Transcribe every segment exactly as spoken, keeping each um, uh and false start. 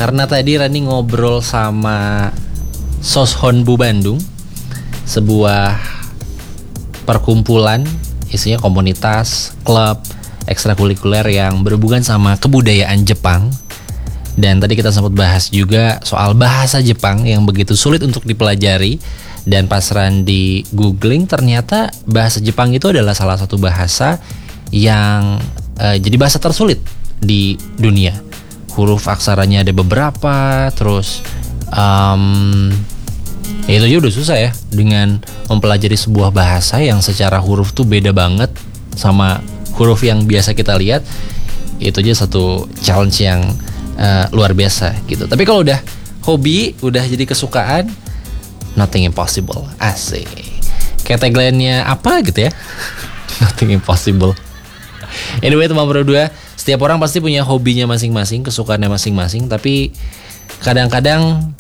Karena tadi Rani ngobrol sama Soshonbu Bandung, sebuah perkumpulan, isinya komunitas, klub, ekstrakurikuler yang berhubungan sama kebudayaan Jepang. Dan tadi kita sempat bahas juga soal bahasa Jepang yang begitu sulit untuk dipelajari. Dan pas Randi googling, ternyata bahasa Jepang itu adalah salah satu bahasa yang uh, jadi bahasa tersulit di dunia. Huruf aksaranya ada beberapa, terus um, ya itu aja udah susah ya, dengan mempelajari sebuah bahasa yang secara huruf tuh beda banget sama huruf yang biasa kita lihat. Itu aja satu challenge yang uh, luar biasa gitu. Tapi kalau udah hobi, udah jadi kesukaan, nothing impossible. Asik. Kayak tagline-nya apa gitu ya? Nothing impossible. Anyway, teman berdua, setiap orang pasti punya hobinya masing-masing, kesukaannya masing-masing, tapi kadang-kadang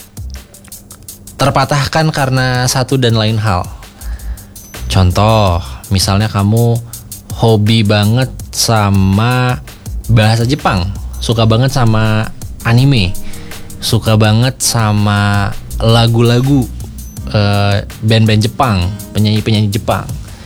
terpatahkan karena satu dan lain hal. Contoh, misalnya kamu hobi banget sama bahasa Jepang, suka banget sama anime, suka banget sama lagu-lagu uh, band-band Jepang, penyanyi-penyanyi Jepang.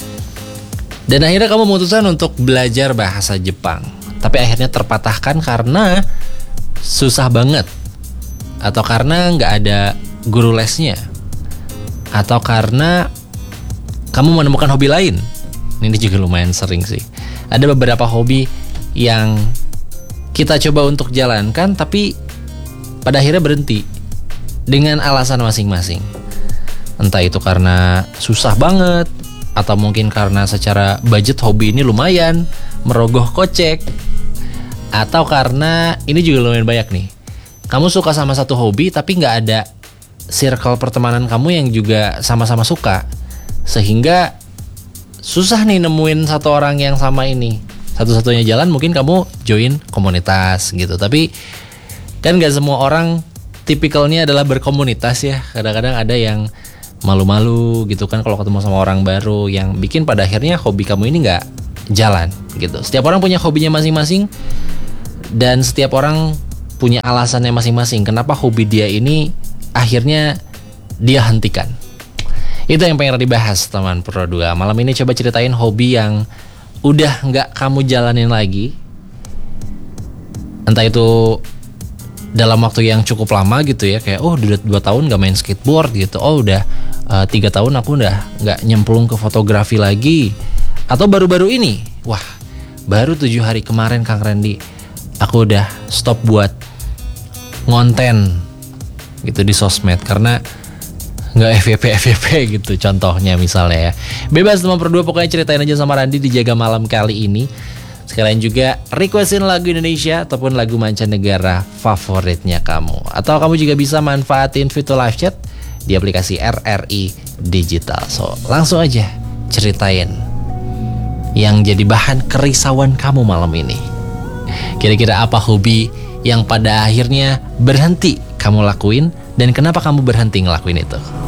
Dan akhirnya kamu memutuskan untuk belajar bahasa Jepang, tapi akhirnya terpatahkan karena susah banget, atau karena nggak ada guru lesnya, atau karena kamu menemukan hobi lain. Ini juga lumayan sering sih. Ada beberapa hobi yang kita coba untuk jalankan, tapi pada akhirnya berhenti dengan alasan masing-masing. Entah itu karena susah banget, atau mungkin karena secara budget hobi ini lumayan merogoh kocek, atau karena ini juga lumayan banyak nih, kamu suka sama satu hobi tapi nggak ada circle pertemanan kamu yang juga sama-sama suka, sehingga susah nih nemuin satu orang yang sama ini. Satu-satunya jalan mungkin kamu join komunitas gitu. Tapi kan nggak semua orang tipikalnya adalah berkomunitas ya. Kadang-kadang ada yang malu-malu gitu kan kalau ketemu sama orang baru, yang bikin pada akhirnya hobi kamu ini nggak jalan gitu. Setiap orang punya hobinya masing-masing, dan setiap orang punya alasannya masing-masing kenapa hobi dia ini akhirnya dia hentikan. Itu yang pengen dibahas teman Pro dua. Malam ini coba ceritain hobi yang udah nggak kamu jalanin lagi, entah itu dalam waktu yang cukup lama gitu ya, kayak oh udah dua tahun gak main skateboard gitu, oh udah uh, tiga tahun aku udah gak nyemplung ke fotografi lagi, atau baru-baru ini, wah baru tujuh hari kemarin Kang Randy aku udah stop buat ngonten gitu di sosmed karena nggak F Y P F Y P gitu contohnya misalnya ya. Bebas teman berdua, pokoknya ceritain aja sama Randy di Jaga Malam kali ini. Sekalian juga requestin lagu Indonesia ataupun lagu mancanegara favoritnya kamu. Atau kamu juga bisa manfaatin fitur live chat di aplikasi R R I Digital. So langsung aja ceritain yang jadi bahan kerisauan kamu malam ini. Kira-kira apa hobi yang pada akhirnya berhenti kamu lakuin, dan kenapa kamu berhenti ngelakuin itu?